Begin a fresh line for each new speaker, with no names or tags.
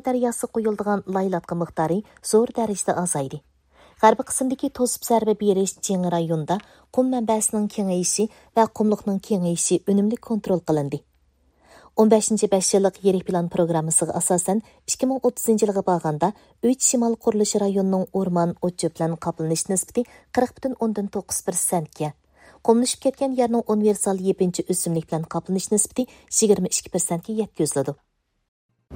daryosi qo'yildigan laylatqa miqdori zo'r darajada azaydi. G'arbiy qismdagi to'sib zarba berish Jing rayonida qum manbasining kengayishi va qumliqning kengayishi unumli kontrol qilindi. 15-5 yillik yirik plan programmasiga asosan 2030 yilga borganda 3 shimol qurilish rayonining o'rmon o't-cho'p bilan qoplanish nisbati 40,9%ga, qumlashib ketgan yerning universal yepinchi o'simlik bilan qoplanish nisbati 22%ga yetkaziladi.